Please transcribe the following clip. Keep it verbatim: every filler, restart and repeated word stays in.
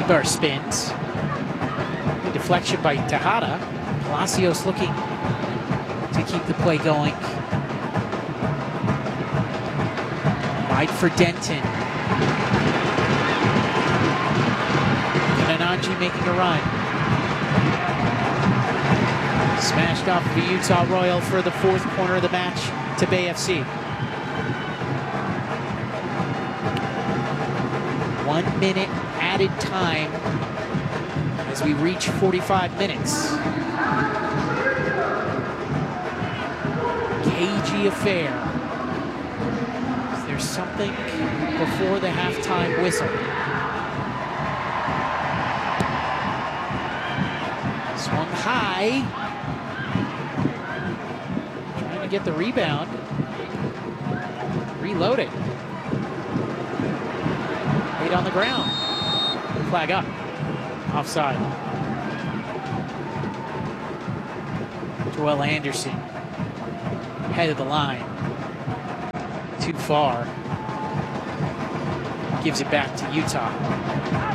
Ibar spins. Good deflection by Tejada. Palacios looking to keep the play going. Wide for Denton. Kanananji making a run. Smashed off the Utah Royal for the fourth corner of the match to Bay F C. One minute added time as we reach forty-five minutes. Cagey affair. Is there something before the halftime whistle? Swung high. Trying to get the rebound. Reload it. Eight on the ground. Flag up. Offside. Joel Anderson. Head of the line. Too far. Gives it back to Utah.